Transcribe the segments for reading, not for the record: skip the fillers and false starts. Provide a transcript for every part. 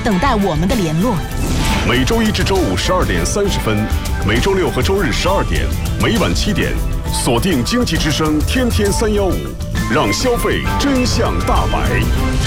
等待我们的联络。 每周一至周五12点30分，每周六和周日12点，每晚7点，锁定经济之声天天315，让消费真相大白。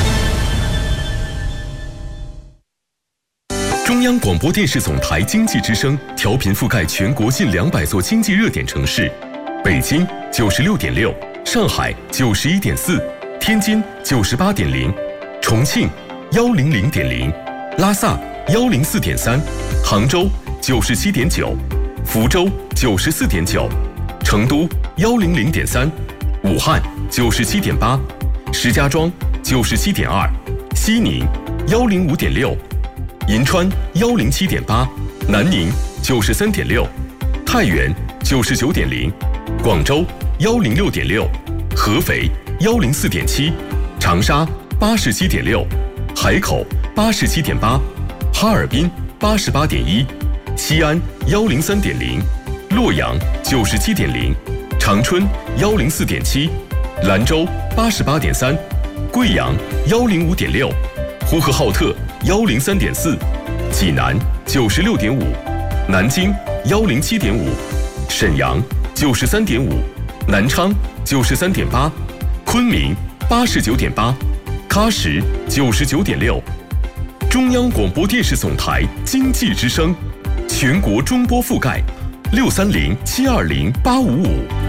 中央广播电视总台经济之声调频覆盖全国近200座经济热点城市，北京96.6，上海91.4，天津98.0，重庆100.0，拉萨104.3，杭州97.9，福州94.9，成都100.3，武汉97.8，石家庄97.2，西宁105.6。银川107.8，南宁93.6，太原99.0，广州106.6，合肥104.7，长沙87.6，海口87.8，哈尔滨88.1，西安103.0，洛阳97.0，长春104.7，兰州88.3，贵阳105.6，呼和浩特103.4，济南96.5，南京107.5，沈阳93.5，南昌93.8，昆明89.8，喀什99.6。中央广播电视总台经济之声，全国中波覆盖，630-720-855。